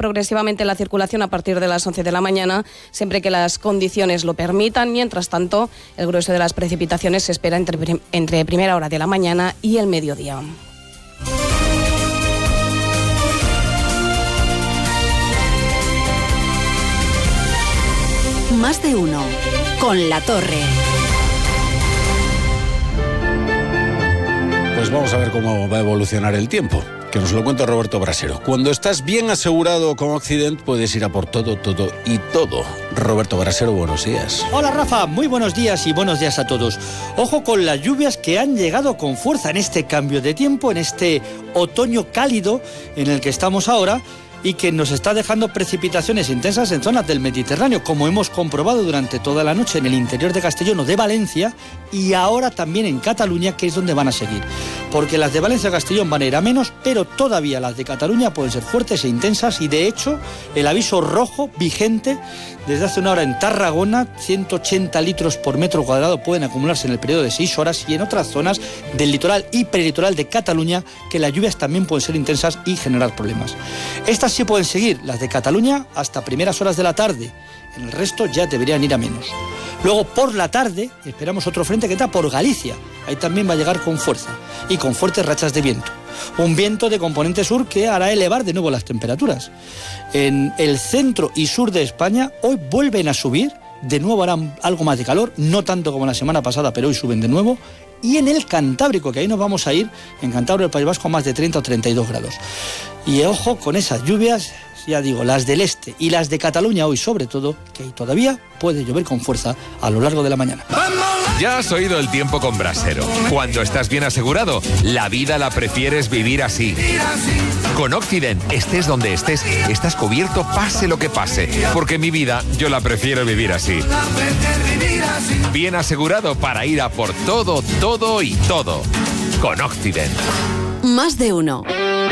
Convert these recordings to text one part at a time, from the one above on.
progresivamente la circulación a partir de las 11 de la mañana, siempre que las condiciones lo permitan. Mientras tanto, el grueso de las precipitaciones se espera entre primera hora de la mañana y el mediodía. Más de uno, con La Torre. Pues vamos a ver cómo va a evolucionar el tiempo, que nos lo cuenta Roberto Brasero. Cuando estás bien asegurado con Occident, puedes ir a por todo, todo y todo. Roberto Brasero, buenos días. Hola Rafa, muy buenos días y buenos días a todos. Ojo con las lluvias que han llegado con fuerza en este cambio de tiempo, en este otoño cálido en el que estamos ahora, y que nos está dejando precipitaciones intensas en zonas del Mediterráneo, como hemos comprobado durante toda la noche en el interior de Castellón o de Valencia, y ahora también en Cataluña, que es donde van a seguir. Porque las de Valencia y Castellón van a ir a menos, pero todavía las de Cataluña pueden ser fuertes e intensas, y de hecho el aviso rojo vigente desde hace una hora en Tarragona, 180 litros por metro cuadrado pueden acumularse en el periodo de 6 horas, y en otras zonas del litoral y peritoral de Cataluña, que las lluvias también pueden ser intensas y generar problemas. Estas sí pueden seguir, las de Cataluña, hasta primeras horas de la tarde. En el resto ya deberían ir a menos. Luego, por la tarde, esperamos otro frente que está por Galicia. Ahí también va a llegar con fuerza y con fuertes rachas de viento. Un viento de componente sur que hará elevar de nuevo las temperaturas. En el centro y sur de España hoy vuelven a subir. De nuevo harán algo más de calor, no tanto como la semana pasada, pero hoy suben de nuevo. Y en el Cantábrico, que ahí nos vamos a ir, en Cantabria, el País Vasco, a más de 30 o 32 grados. Y ojo con esas lluvias, ya digo, las del este y las de Cataluña hoy sobre todo, que todavía puede llover con fuerza a lo largo de la mañana. Ya has oído el tiempo con Brasero. Cuando estás bien asegurado, la vida la prefieres vivir así. Con Occident, estés donde estés, estás cubierto pase lo que pase. Porque mi vida, yo la prefiero vivir así. Bien asegurado para ir a por todo, todo y todo. Con Occident. Más de uno.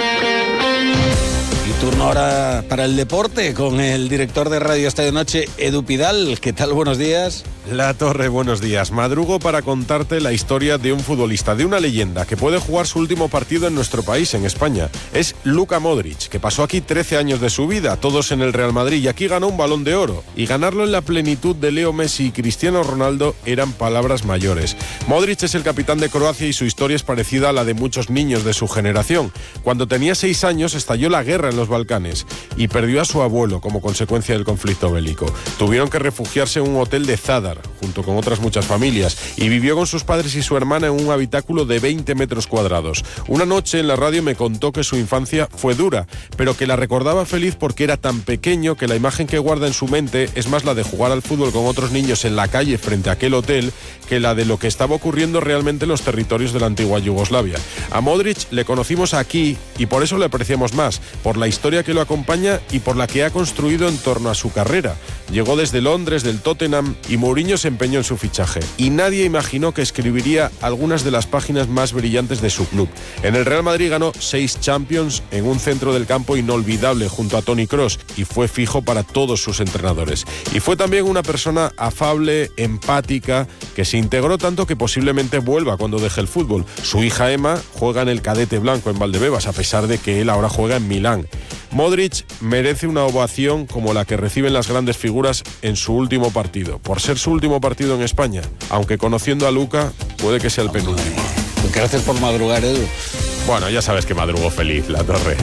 Y turno ahora para el deporte con el director de Radio Estadio Noche, Edu Pidal. ¿Qué tal? Buenos días. La Torre, buenos días. Madrugo para contarte la historia de un futbolista, de una leyenda que puede jugar su último partido en nuestro país, en España. Es Luka Modric, que pasó aquí 13 años de su vida, todos en el Real Madrid, y aquí ganó un Balón de Oro. Y ganarlo en la plenitud de Leo Messi y Cristiano Ronaldo eran palabras mayores. Modric es el capitán de Croacia y su historia es parecida a la de muchos niños de su generación. Cuando tenía 6 años estalló la guerra en los Balcanes y perdió a su abuelo como consecuencia del conflicto bélico. Tuvieron que refugiarse en un hotel de Zadar, junto con otras muchas familias, y vivió con sus padres y su hermana en un habitáculo de 20 metros cuadrados. Una noche en la radio me contó que su infancia fue dura, pero que la recordaba feliz porque era tan pequeño que la imagen que guarda en su mente es más la de jugar al fútbol con otros niños en la calle frente a aquel hotel que la de lo que estaba ocurriendo realmente en los territorios de la antigua Yugoslavia. A Modric le conocimos aquí y por eso le apreciamos más, por la historia que lo acompaña y por la que ha construido en torno a su carrera. Llegó desde Londres, del Tottenham, y Mourinho se empeñó en su fichaje. Y nadie imaginó que escribiría algunas de las páginas más brillantes de su club. En el Real Madrid ganó 6 Champions en un centro del campo inolvidable junto a Toni Kroos y fue fijo para todos sus entrenadores. Y fue también una persona afable, empática, que se integró tanto que posiblemente vuelva cuando deje el fútbol. Su hija Emma juega en el cadete blanco en Valdebebas, a pesar de que él ahora juega en Milán. Modric merece una ovación como la que reciben las grandes figuras en su último partido, por ser su último partido en España, aunque conociendo a Luka puede que sea el penúltimo. Gracias por madrugar, Edu. Bueno, ya sabes que madrugó feliz, La Torre.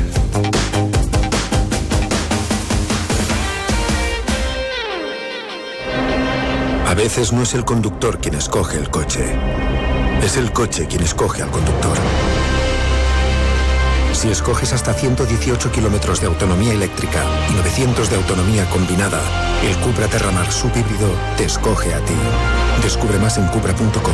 A veces no es el conductor quien escoge el coche, es el coche quien escoge al conductor. Si escoges hasta 118 kilómetros de autonomía eléctrica y 900 de autonomía combinada, el Cupra Terramar subhíbrido te escoge a ti. Descubre más en cupra.com.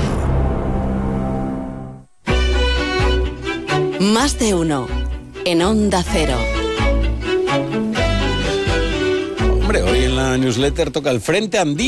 Más de uno. En Onda Cero. Hombre, hoy en la newsletter toca el Frente Andino.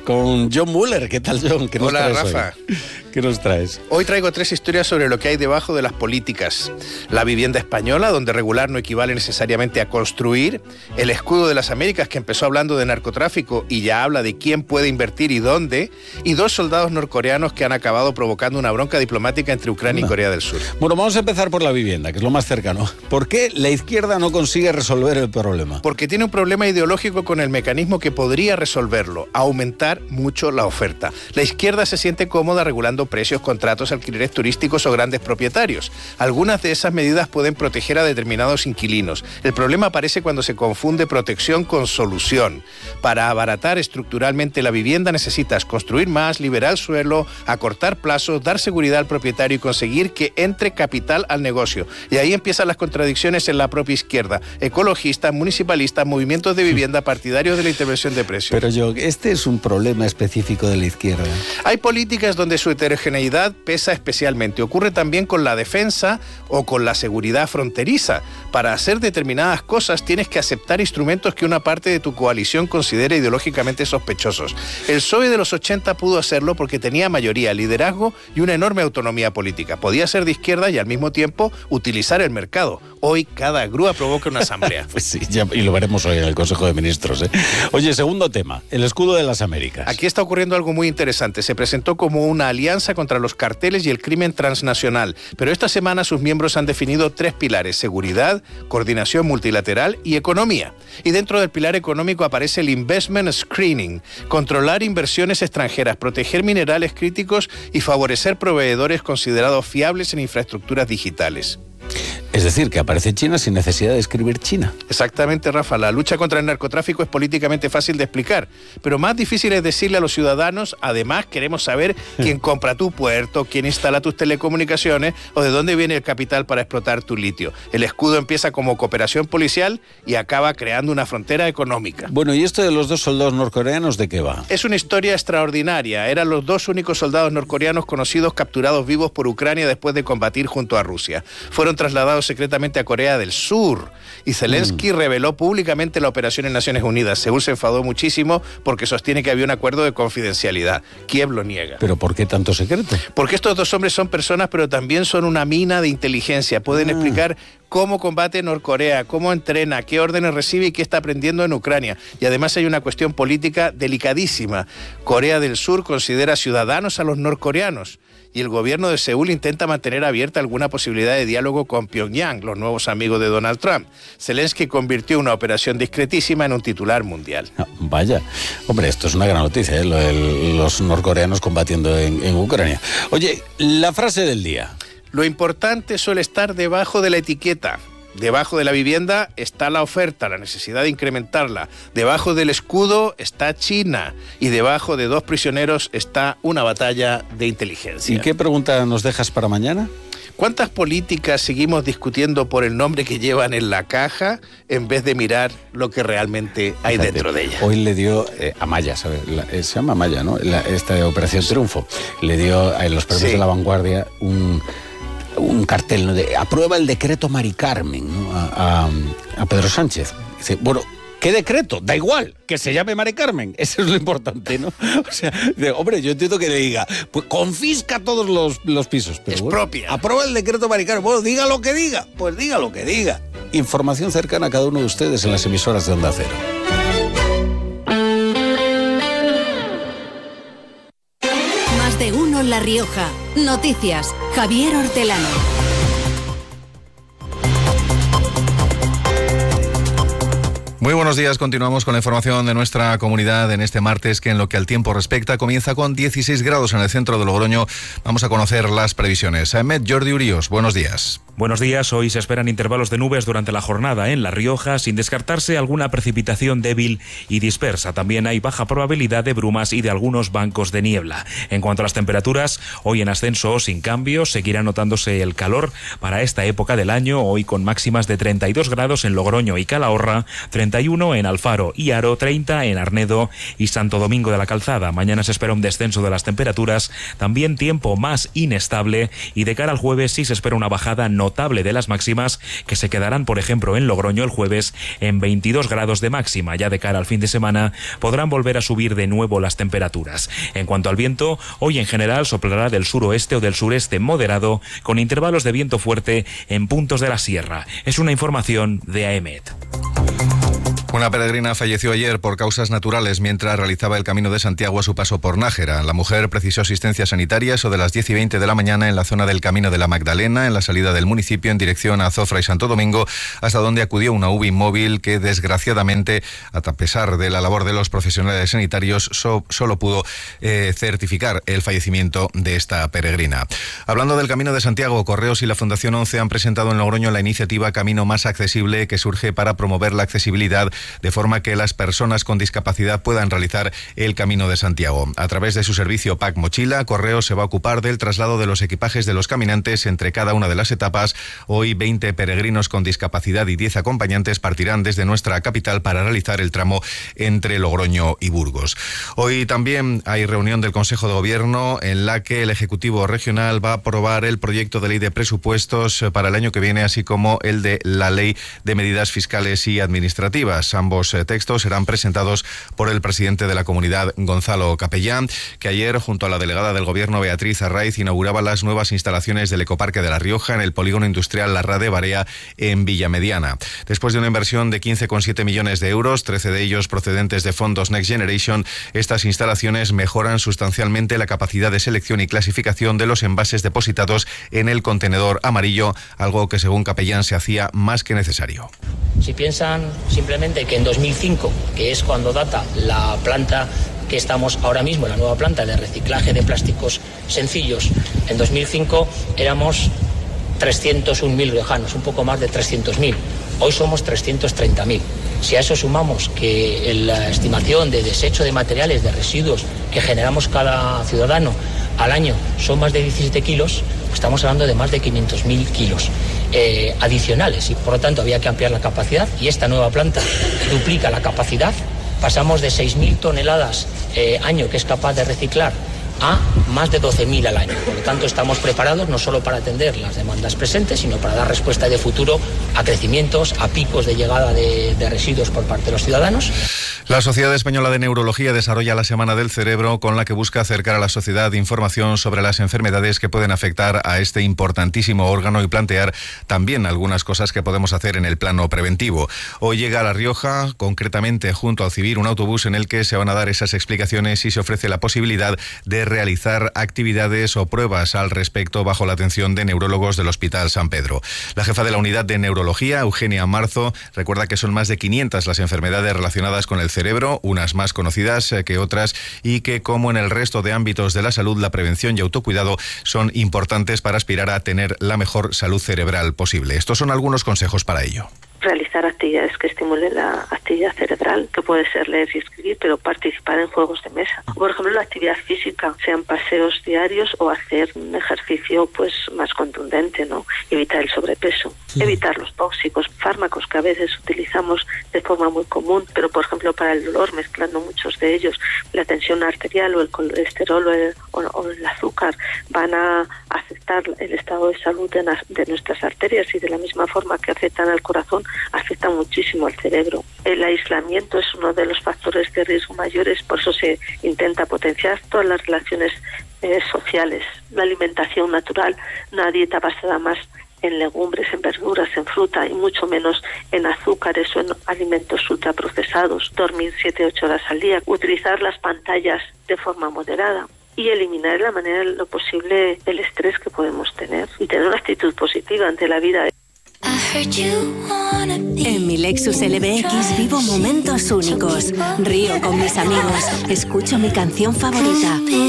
con John Muller. ¿Qué tal, John? ¿Qué nos Hola, traes Rafa. hoy? ¿Qué nos traes? Hoy traigo 3 historias sobre lo que hay debajo de las políticas. La vivienda española, donde regular no equivale necesariamente a construir. El escudo de las Américas, que empezó hablando de narcotráfico y ya habla de quién puede invertir y dónde. Y 2 soldados norcoreanos que han acabado provocando una bronca diplomática entre Ucrania y Corea del Sur. Bueno, vamos a empezar por la vivienda, que es lo más cercano. ¿Por qué la izquierda no consigue resolver el problema? Porque tiene un problema ideológico con el mecanismo que podría resolverlo, aumentar mucho la oferta. La izquierda se siente cómoda regulando precios, contratos, alquileres turísticos o grandes propietarios. Algunas de esas medidas pueden proteger a determinados inquilinos. El problema aparece cuando se confunde protección con solución. Para abaratar estructuralmente la vivienda necesitas construir más, liberar suelo, acortar plazos, dar seguridad al propietario y conseguir que entre capital al negocio. Y ahí empiezan las contradicciones en la propia izquierda. Ecologistas, municipalistas, movimientos de vivienda, partidarios de la intervención de precios. Pero yo, este es un problema específico de la izquierda. Hay políticas donde su heterogeneidad pesa especialmente. Ocurre también con la defensa o con la seguridad fronteriza. Para hacer determinadas cosas tienes que aceptar instrumentos que una parte de tu coalición considera ideológicamente sospechosos. El PSOE de los 80 pudo hacerlo porque tenía mayoría, liderazgo y una enorme autonomía política. Podía ser de izquierda y al mismo tiempo utilizar el mercado. Hoy cada grúa provoca una asamblea. Pues sí, ya, y lo veremos hoy en el Consejo de Ministros, ¿eh? Oye, segundo tema, el escudo de las Américas. Aquí está ocurriendo algo muy interesante. Se presentó como una alianza contra los carteles y el crimen transnacional, pero esta semana sus miembros han definido 3 pilares: seguridad, coordinación multilateral y economía. Y dentro del pilar económico aparece el investment screening, controlar inversiones extranjeras, proteger minerales críticos y favorecer proveedores considerados fiables en infraestructuras digitales. Es decir, que aparece China sin necesidad de escribir China. Exactamente, Rafa. La lucha contra el narcotráfico es políticamente fácil de explicar, pero más difícil es decirle a los ciudadanos. Además, queremos saber quién compra tu puerto, quién instala tus telecomunicaciones o de dónde viene el capital para explotar tu litio. El escudo empieza como cooperación policial y acaba creando una frontera económica. Bueno, ¿y esto de los 2 soldados norcoreanos de qué va? Es una historia extraordinaria. Eran los 2 únicos soldados norcoreanos conocidos capturados vivos por Ucrania después de combatir junto a Rusia. Fueron trasladados secretamente a Corea del Sur y Zelensky reveló públicamente la operación en Naciones Unidas. Seúl se enfadó muchísimo porque sostiene que había un acuerdo de confidencialidad. Kiev lo niega. ¿Pero por qué tanto secreto? Porque estos 2 hombres son personas, pero también son una mina de inteligencia. Pueden explicar cómo combate Norcorea, cómo entrena, qué órdenes recibe y qué está aprendiendo en Ucrania. Y además hay una cuestión política delicadísima. Corea del Sur considera ciudadanos a los norcoreanos y el gobierno de Seúl intenta mantener abierta alguna posibilidad de diálogo con Pyongyang, los nuevos amigos de Donald Trump. Zelensky convirtió una operación discretísima en un titular mundial. Vaya, hombre, esto es una gran noticia, ¿eh? Lo de los norcoreanos combatiendo en Ucrania. Oye, la frase del día. Lo importante suele estar debajo de la etiqueta. Debajo de la vivienda está la oferta, la necesidad de incrementarla. Debajo del escudo está China. Y debajo de 2 prisioneros está una batalla de inteligencia. ¿Y qué pregunta nos dejas para mañana? ¿Cuántas políticas seguimos discutiendo por el nombre que llevan en la caja en vez de mirar lo que realmente hay dentro de ella? Hoy le dio a Maya, ¿sabes? Se llama Maya, ¿no? Esta Operación Triunfo. Le dio a los premios de La Vanguardia un cartel, ¿no? De aprueba el decreto Mari Carmen, ¿no? a Pedro Sánchez. Dice, bueno, ¿qué decreto? Da igual, que se llame Mari Carmen. Eso es lo importante, ¿no? O sea, hombre, yo entiendo que le diga, pues confisca todos los pisos. Pero expropia. Bueno, aprueba el decreto Mari Carmen. Bueno, diga lo que diga. Pues diga lo que diga. Información cercana a cada uno de ustedes en las emisoras de Onda Cero. Más de uno en La Rioja. Noticias. Javier Hortelano. Muy buenos días, continuamos con la información de nuestra comunidad en este martes que en lo que al tiempo respecta comienza con 16 grados en el centro de Logroño. Vamos a conocer las previsiones. Ahmed Jordi Urios, buenos días. Buenos días, hoy se esperan intervalos de nubes durante la jornada en La Rioja, sin descartarse alguna precipitación débil y dispersa. También hay baja probabilidad de brumas y de algunos bancos de niebla. En cuanto a las temperaturas, hoy en ascenso o sin cambios, seguirá notándose el calor para esta época del año, hoy con máximas de 32 grados en Logroño y Calahorra, 30 31 en Alfaro y Haro, 30 en Arnedo y Santo Domingo de la Calzada. Mañana se espera un descenso de las temperaturas, también tiempo más inestable, y de cara al jueves sí se espera una bajada notable de las máximas, que se quedarán, por ejemplo, en Logroño el jueves en 22 grados de máxima. Ya de cara al fin de semana podrán volver a subir de nuevo las temperaturas. En cuanto al viento, hoy en general soplará del suroeste o del sureste moderado, con intervalos de viento fuerte en puntos de la sierra. Es una información de AEMET. Una peregrina falleció ayer por causas naturales mientras realizaba el Camino de Santiago a su paso por Nájera. La mujer precisó asistencia sanitaria eso de las 10:20 de la mañana en la zona del Camino de la Magdalena, en la salida del municipio en dirección a Azofra y Santo Domingo, hasta donde acudió una UBI móvil que, desgraciadamente, a pesar de la labor de los profesionales sanitarios, solo pudo certificar el fallecimiento de esta peregrina. Hablando del Camino de Santiago, Correos y la Fundación 11 han presentado en Logroño la iniciativa Camino Más Accesible, que surge para promover la accesibilidad de forma que las personas con discapacidad puedan realizar el Camino de Santiago. A través de su servicio Pack Mochila, Correos se va a ocupar del traslado de los equipajes de los caminantes entre cada una de las etapas. Hoy 20 peregrinos con discapacidad y 10 acompañantes partirán desde nuestra capital para realizar el tramo entre Logroño y Burgos. Hoy también hay reunión del Consejo de Gobierno en la que el Ejecutivo Regional va a aprobar el proyecto de ley de presupuestos para el año que viene, así como el de la Ley de Medidas Fiscales y Administrativas. Ambos textos serán presentados por el presidente de la comunidad, Gonzalo Capellán, que ayer, junto a la delegada del Gobierno, Beatriz Arraiz, inauguraba las nuevas instalaciones del Ecoparque de La Rioja en el polígono industrial La Rade Barea en Villamediana. Después de una inversión de 15,7 millones de euros, 13 de ellos procedentes de fondos Next Generation, estas instalaciones mejoran sustancialmente la capacidad de selección y clasificación de los envases depositados en el contenedor amarillo, algo que, según Capellán, se hacía más que necesario. Si piensan simplemente que en 2005, que es cuando data la planta que estamos ahora mismo, la nueva planta de reciclaje de plásticos sencillos, en 2005 éramos 301.000 riojanos, un poco más de 300.000. Hoy somos 330.000. Si a eso sumamos que la estimación de desecho de materiales, de residuos que generamos cada ciudadano al año son más de 17 kilos, estamos hablando de más de 500.000 kilos adicionales, y por lo tanto había que ampliar la capacidad, y esta nueva planta duplica la capacidad. Pasamos de 6.000 toneladas año que es capaz de reciclar a más de 12.000 al año. Por lo tanto, estamos preparados no solo para atender las demandas presentes, sino para dar respuesta de futuro a crecimientos, a picos de llegada de residuos por parte de los ciudadanos. La Sociedad Española de Neurología desarrolla la Semana del Cerebro, con la que busca acercar a la sociedad información sobre las enfermedades que pueden afectar a este importantísimo órgano y plantear también algunas cosas que podemos hacer en el plano preventivo. Hoy llega a La Rioja, concretamente junto al Civir, un autobús en el que se van a dar esas explicaciones y se ofrece la posibilidad de realizar actividades o pruebas al respecto bajo la atención de neurólogos del Hospital San Pedro. La jefa de la Unidad de Neurología, Eugenia Marzo, recuerda que son más de 500 las enfermedades relacionadas con el cerebro, unas más conocidas que otras, y que, como en el resto de ámbitos de la salud, la prevención y autocuidado son importantes para aspirar a tener la mejor salud cerebral posible. Estos son algunos consejos para ello. Realizar actividades que estimulen la actividad cerebral, que puede ser leer y escribir, pero participar en juegos de mesa. Por ejemplo, la actividad física, sean paseos diarios o hacer un ejercicio pues más contundente, ¿no? Evitar el sobrepeso, evitar los tóxicos, fármacos que a veces utilizamos de forma muy común, pero por ejemplo para el dolor, mezclando muchos de ellos, la tensión arterial o el colesterol o el azúcar van a afectar el estado de salud de nuestras arterias, y de la misma forma que afectan al corazón, afecta muchísimo al cerebro. El aislamiento es uno de los factores de riesgo mayores, por eso se intenta potenciar todas las relaciones sociales, la alimentación natural, una dieta basada más en legumbres, en verduras, en fruta, y mucho menos en azúcares o en alimentos ultraprocesados, dormir 7-8 horas al día, utilizar las pantallas de forma moderada y eliminar en la manera de lo posible el estrés que podemos tener y tener una actitud positiva ante la vida. En mi Lexus LBX vivo momentos únicos. Río con mis amigos. Escucho mi canción favorita.